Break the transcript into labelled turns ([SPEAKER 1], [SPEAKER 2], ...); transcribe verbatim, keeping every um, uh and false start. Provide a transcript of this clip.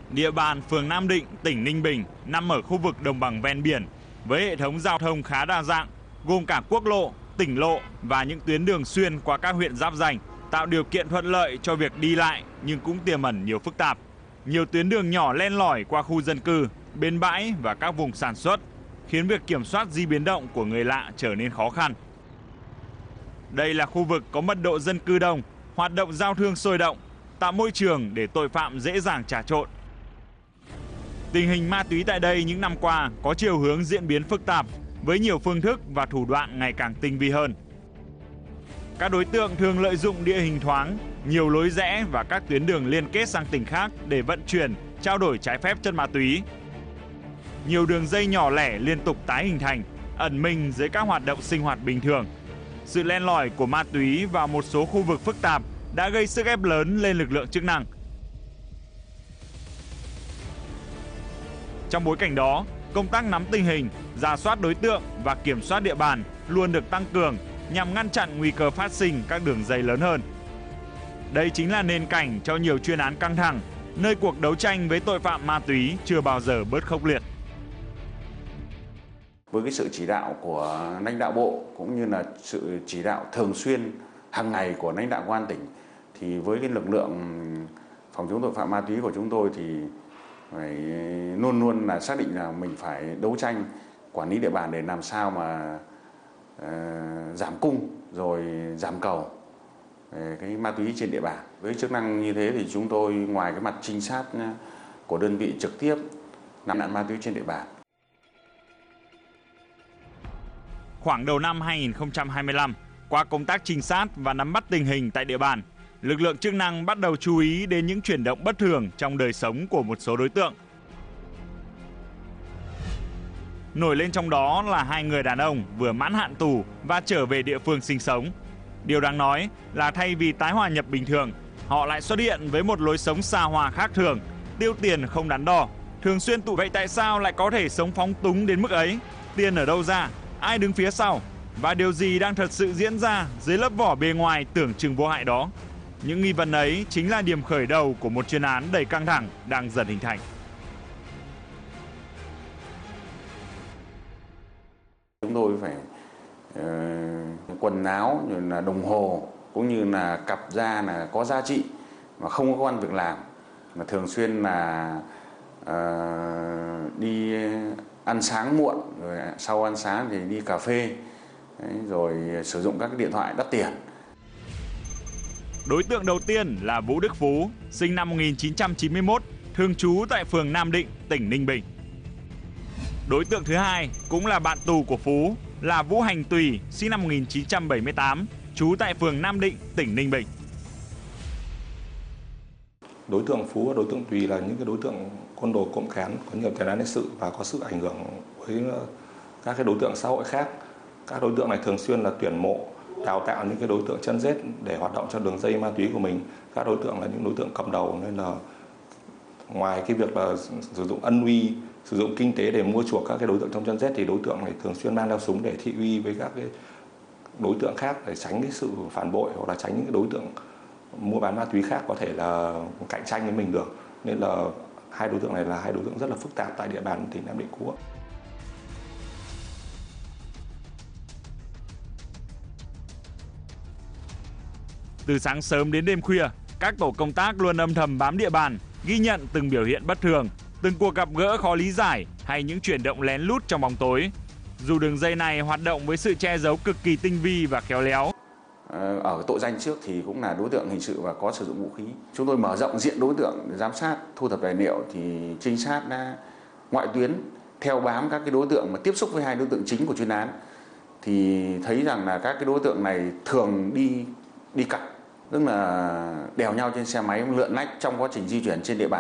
[SPEAKER 1] Địa bàn phường Nam Định, tỉnh Ninh Bình nằm ở khu vực đồng bằng ven biển với hệ thống giao thông khá đa dạng, gồm cả quốc lộ, tỉnh lộ và những tuyến đường xuyên qua các huyện giáp ranh, tạo điều kiện thuận lợi cho việc đi lại nhưng cũng tiềm ẩn nhiều phức tạp. Nhiều tuyến đường nhỏ len lỏi qua khu dân cư, bến bãi và các vùng sản xuất, khiến việc kiểm soát di biến động của người lạ trở nên khó khăn. Đây là khu vực có mật độ dân cư đông, hoạt động giao thương sôi động, tạo môi trường để tội phạm dễ dàng trà trộn. Tình hình ma túy tại đây những năm qua có chiều hướng diễn biến phức tạp với nhiều phương thức và thủ đoạn ngày càng tinh vi hơn. Các đối tượng thường lợi dụng địa hình thoáng, nhiều lối rẽ và các tuyến đường liên kết sang tỉnh khác để vận chuyển, trao đổi trái phép chất ma túy. Nhiều đường dây nhỏ lẻ liên tục tái hình thành, ẩn mình dưới các hoạt động sinh hoạt bình thường. Sự len lỏi của ma túy vào một số khu vực phức tạp đã gây sức ép lớn lên lực lượng chức năng. Trong bối cảnh đó, công tác nắm tình hình, rà soát đối tượng và kiểm soát địa bàn luôn được tăng cường nhằm ngăn chặn nguy cơ phát sinh các đường dây lớn hơn. Đây chính là nền cảnh cho nhiều chuyên án căng thẳng, nơi cuộc đấu tranh với tội phạm ma túy chưa bao giờ bớt khốc liệt.
[SPEAKER 2] Với cái sự chỉ đạo của lãnh đạo bộ cũng như là sự chỉ đạo thường xuyên hàng ngày của lãnh đạo công an tỉnh, thì với cái lực lượng phòng chống tội phạm ma túy của chúng tôi thì phải luôn luôn là xác định là mình phải đấu tranh quản lý địa bàn để làm sao mà uh, giảm cung rồi giảm cầu về cái ma túy trên địa bàn. Với chức năng như thế thì chúng tôi ngoài cái mặt trinh sát của đơn vị trực tiếp nắm nạn ma túy trên địa bàn.
[SPEAKER 1] Khoảng đầu năm hai nghìn không trăm hai mươi lăm, qua công tác trinh sát và nắm bắt tình hình tại địa bàn, lực lượng chức năng bắt đầu chú ý đến những chuyển động bất thường trong đời sống của một số đối tượng. Nổi lên trong đó là hai người đàn ông vừa mãn hạn tù và trở về địa phương sinh sống. Điều đáng nói là thay vì tái hòa nhập bình thường, họ lại xuất hiện với một lối sống xa hoa khác thường, tiêu tiền không đắn đo, thường xuyên tụ. Vậy tại sao lại có thể sống phóng túng đến mức ấy? Tiền ở đâu ra? Ai đứng phía sau? Và điều gì đang thật sự diễn ra dưới lớp vỏ bề ngoài tưởng chừng vô hại đó? Những nghi vấn ấy chính là điểm khởi đầu của một chuyên án đầy căng thẳng đang dần hình thành.
[SPEAKER 2] Chúng tôi phải uh, quần áo, rồi là đồng hồ, cũng như là cặp da là có giá trị mà không có công ăn việc làm, mà thường xuyên là uh, đi ăn sáng muộn, rồi sau ăn sáng thì đi cà phê, đấy, rồi sử dụng các điện thoại đắt tiền.
[SPEAKER 1] Đối tượng đầu tiên là Vũ Đức Phú, sinh năm một nghìn chín trăm chín mươi mốt, thường trú tại phường Nam Định, tỉnh Ninh Bình. Đối tượng thứ hai cũng là bạn tù của Phú là Vũ Hành Tùy, sinh năm một nghìn chín trăm bảy mươi tám, trú tại phường Nam Định, tỉnh Ninh Bình.
[SPEAKER 3] Đối tượng Phú và đối tượng Tùy là những cái đối tượng côn đồ cộng cán, có nhiều tiền án lịch sự và có sự ảnh hưởng với các cái đối tượng xã hội khác. Các đối tượng này thường xuyên là tuyển mộ, đào tạo những cái đối tượng chân rết để hoạt động cho đường dây ma túy của mình. Các đối tượng là những đối tượng cầm đầu, nên là ngoài cái việc là sử dụng ân uy, sử dụng kinh tế để mua chuộc các cái đối tượng trong chân rết, thì đối tượng này thường xuyên mang theo súng để thị uy với các cái đối tượng khác để tránh cái sự phản bội, hoặc là tránh những cái đối tượng mua bán ma túy khác có thể là cạnh tranh với mình được. Nên là hai đối tượng này là hai đối tượng rất là phức tạp tại địa bàn tỉnh Nam Định cũ.
[SPEAKER 1] Từ sáng sớm đến đêm khuya, các tổ công tác luôn âm thầm bám địa bàn, ghi nhận từng biểu hiện bất thường, từng cuộc gặp gỡ khó lý giải hay những chuyển động lén lút trong bóng tối. Dù đường dây này hoạt động với sự che giấu cực kỳ tinh vi và khéo léo.
[SPEAKER 2] Ở tội danh trước thì cũng là đối tượng hình sự và có sử dụng vũ khí. Chúng tôi mở rộng diện đối tượng để giám sát, thu thập tài liệu thì trinh sát đã ngoại tuyến theo bám các cái đối tượng mà tiếp xúc với hai đối tượng chính của chuyên án, thì thấy rằng là các cái đối tượng này thường đi đi cặp, tức là đèo nhau trên xe máy lượn lách trong quá trình di chuyển trên địa bàn